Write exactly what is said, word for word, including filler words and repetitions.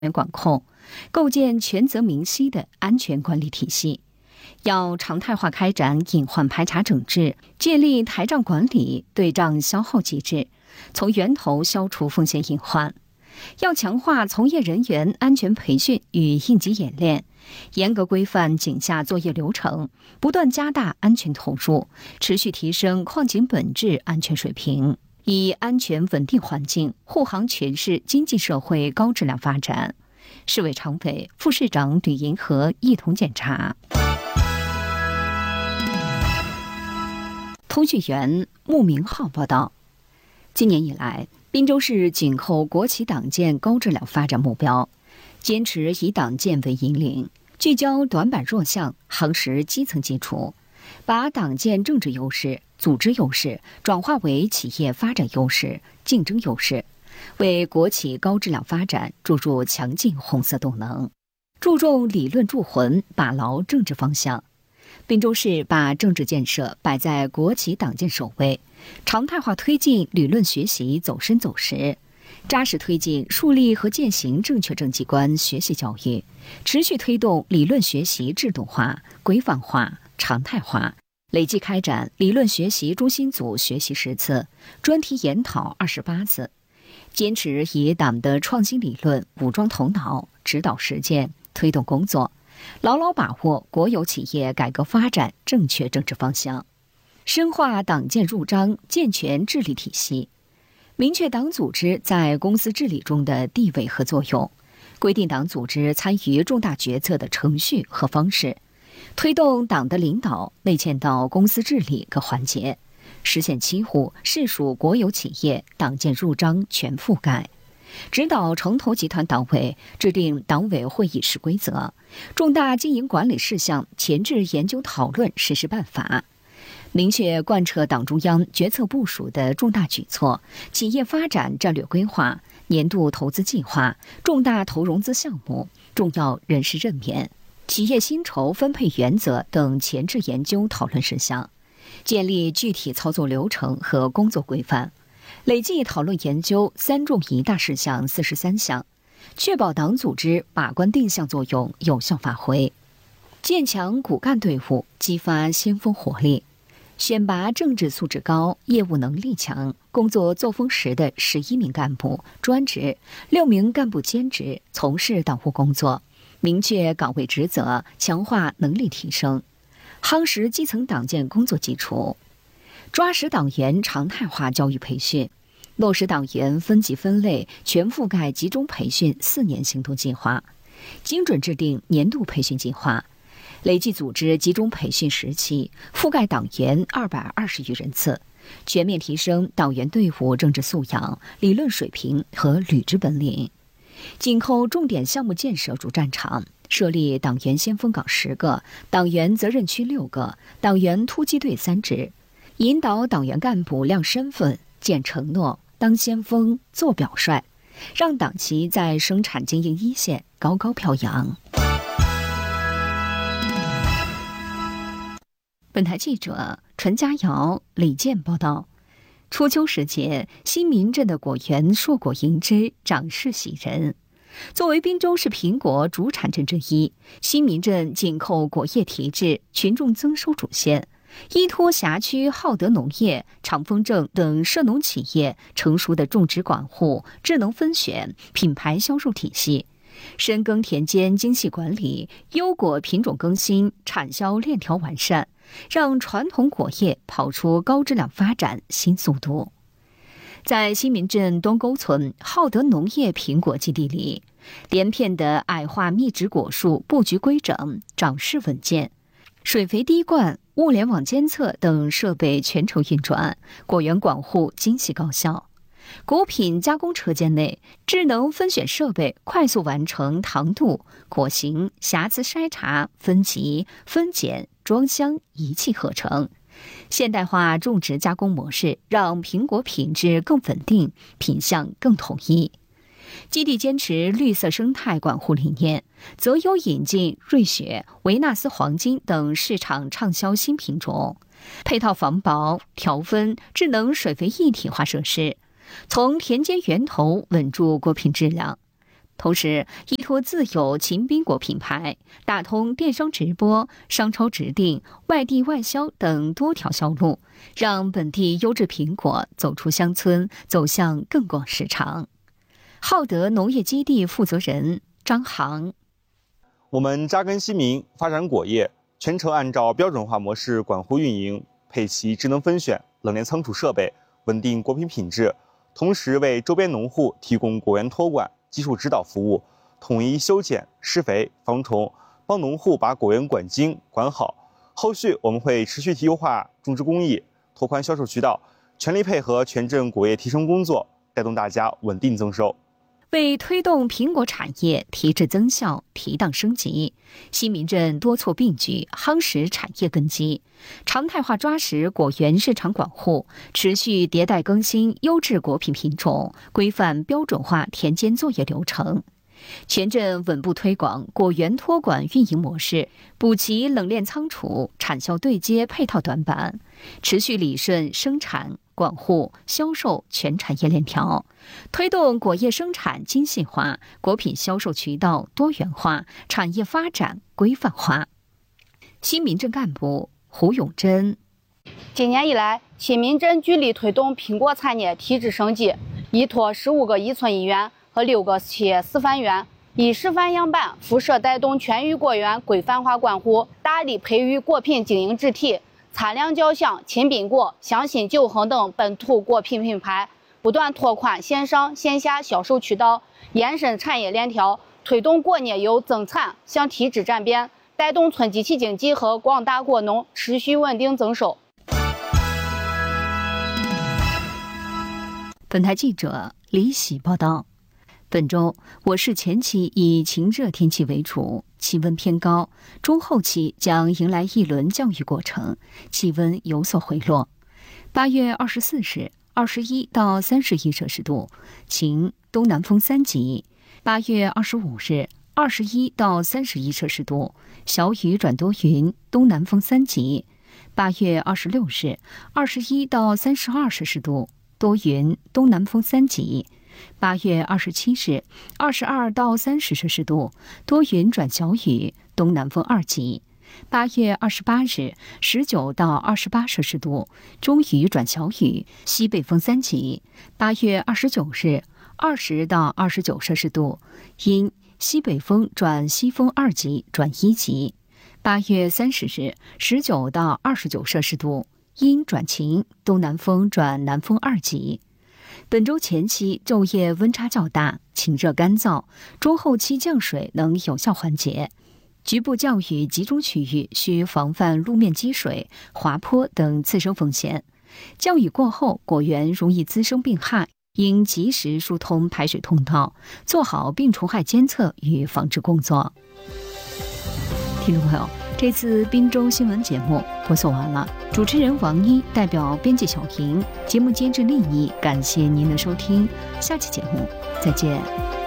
管控，构建权责明晰的安全管理体系。要常态化开展隐患排查整治，建立台账管理对账消耗机制，从源头消除风险隐患。要强化从业人员安全培训与应急演练，严格规范井下作业流程，不断加大安全投入，持续提升矿井本质安全水平，以安全稳定环境护航全市经济社会高质量发展。市委常委、副市长吕银河一同检查。通讯员穆明浩报道，今年以来，滨州市紧扣国企党建高质量发展目标，坚持以党建为引领，聚焦短板弱项，夯实基层基础，把党建政治优势、组织优势转化为企业发展优势、竞争优势，为国企高质量发展注入强劲红色动能。注重理论铸魂，把牢政治方向。滨州市把政治建设摆在国企党建首位，常态化推进理论学习走深走实，扎实推进树立和践行正确政绩观学习教育，持续推动理论学习制度化、规范化、常态化，累计开展理论学习中心组学习十次，专题研讨二十八次，坚持以党的创新理论武装头脑，指导实践，推动工作，牢牢把握国有企业改革发展正确政治方向，深化党建入章，健全治理体系，明确党组织在公司治理中的地位和作用，规定党组织参与重大决策的程序和方式，推动党的领导内嵌到公司治理各环节，实现七户市属国有企业党建入章全覆盖。指导城投集团党委制定党委会议事规则、重大经营管理事项前置研究讨论实施办法，明确贯彻党中央决策部署的重大举措、企业发展战略规划、年度投资计划、重大投融资项目、重要人事任免、企业薪酬分配原则等前置研究讨论事项，建立具体操作流程和工作规范。累计讨论研究三重一大事项四十三项，确保党组织把关定向作用有效发挥，建强骨干队伍，激发先锋活力，选拔政治素质高、业务能力强、工作作风实的十一名干部专职、六名干部兼职从事党务工作，明确岗位职责，强化能力提升，夯实基层党建工作基础。抓实党员常态化教育培训，落实党员分级分类全覆盖集中培训四年行动计划，精准制定年度培训计划，累计组织集中培训时期，覆盖党员二百二十余人次，全面提升党员队伍政治素养、理论水平和履职本领。紧扣重点项目建设主战场，设立党员先锋岗十个，党员责任区六个，党员突击队三支，引导党员干部亮身份、建承诺、当先锋、做表率，让党旗在生产经营一线高高飘扬。本台记者陈佳瑶、李健报道。初秋时节，新民镇的果园硕果盈枝，长势喜人。作为滨州市苹果主产镇之一，新民镇紧扣果业提质、群众增收主线，依托辖区浩德农业、长丰正等涉农企业成熟的种植管护、智能分选、品牌销售体系，深耕田间精细管理、优果品种更新、产销链条完善，让传统果业跑出高质量发展新速度。在新民镇东沟村浩德农业苹果基地里，连片的矮化密植果树布局规整，长势稳健，水肥滴灌、物联网监测等设备全程运转，果园管护精细高效。果品加工车间内，智能分选设备快速完成糖度、果形、瑕疵筛查、分级、分拣、装箱一气呵成。现代化种植加工模式让苹果品质更稳定，品相更统一。基地坚持绿色生态管护理念，择优引进瑞雪、维纳斯黄金等市场畅销新品种，配套防雹、调分、智能水肥一体化设施，从田间源头稳住果品质量。 同时依托自有秦宾果品牌，打通电商直播、商超直订、外地外销等多条销路，让本地优质苹果走出乡村，走向更广市场。浩德农业基地负责人张航： 我们扎根西民，发展果业，全程按照标准化模式管护运营，配齐智能分选、冷链仓储设备，稳定果品品质，同时为周边农户提供果园托管、技术指导服务，统一修剪、施肥、防虫，帮农户把果园管精管好。后续我们会持续优化种植工艺，拓宽销售渠道，全力配合全镇果业提升工作，带动大家稳定增收。 为推动苹果产业提质增效、提档升级，西民镇多措并举，夯实产业根基，常态化抓实果园市场管护，持续迭代更新优质果品品种，规范标准化田间作业流程。全镇稳步推广果园托管运营模式，补齐冷链仓储、产销对接配套短板，持续理顺生产、管护、销售全产业链条，推动果业生产精细化，果品销售渠道多元化，产业发展规范化。西民镇干部胡永珍： 今年以来，西民镇聚力推动苹果产业提质升级，依托十五个一村一园和六个企业示范园，以示范样板辐射带动全域果园规范化管护，大力培育果品经营主体，产量较像秦宾果、湘新九恒等本土果品品牌，不断拓宽线上线下销售渠道，延伸产业链条，推动果业由增产向提质转变，带动村集体经济和广大果农持续稳定增收。 本台记者李喜报道。本周我市前期以晴热天气为主，气温偏高，中后期将迎来一轮降雨过程，气温有所回落。八月二十四日二十一到三十一摄氏度，晴，东南风三级。八月二十五日二十一到三十一摄氏度，小雨转多云，东南风三级。八月二十六日二十一到三十二摄氏度，多云，东南风三级。八月二十七日二十二到三十摄氏度，多云转小雨，东南风二级。八月二十八日十九到二十八摄氏度，中雨转小雨，西北风三级。八月二十九日二十到二十九摄氏度，阴，西北风转西风二级转一级。八月三十日十九到二十九摄氏度，阴转晴，东南风转南风二级。本周前期昼夜温差较大，晴热干燥，中后期降水能有效缓解。局部降雨集中区域需防范路面积水、滑坡等次生风险。降雨过后，果园容易滋生病害，应及时疏通排水通道，做好病虫害监测与防治工作。听众朋友，这次滨州新闻节目播送完了，主持人王一代表编辑小莹，节目监制丽妮，感谢您的收听，下期节目再见。